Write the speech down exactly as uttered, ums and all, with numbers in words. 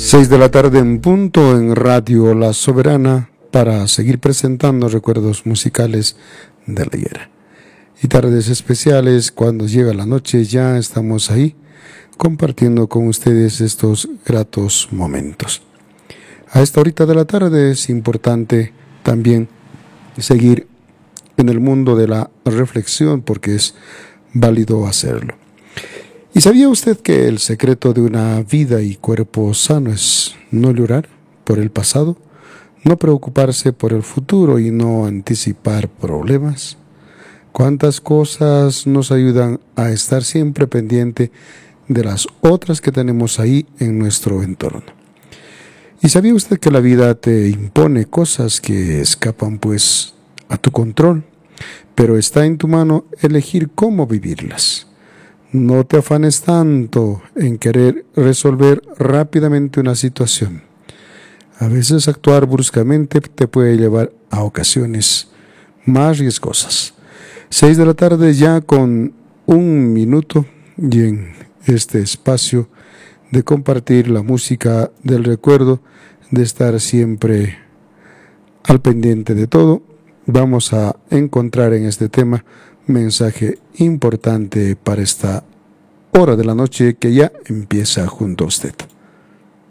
Seis de la tarde en punto en Radio La Soberana para seguir presentando recuerdos musicales del ayer. Y tardes especiales, cuando llega la noche, ya estamos ahí compartiendo con ustedes estos gratos momentos. A esta horita de la tarde es importante también seguir en el mundo de la reflexión porque es válido hacerlo. ¿Y sabía usted que el secreto de una vida y cuerpo sano es no llorar por el pasado, no preocuparse por el futuro y no anticipar problemas? ¿Cuántas cosas nos ayudan a estar siempre pendiente de las otras que tenemos ahí en nuestro entorno? ¿Y sabía usted que la vida te impone cosas que escapan pues a tu control, pero está en tu mano elegir cómo vivirlas? No te afanes tanto en querer resolver rápidamente una situación. A veces actuar bruscamente te puede llevar a ocasiones más riesgosas. Seis de la tarde ya con un minuto y en este espacio de compartir la música del recuerdo, de estar siempre al pendiente de todo, vamos a encontrar en este tema mensaje importante para esta hora de la noche que ya empieza junto a usted.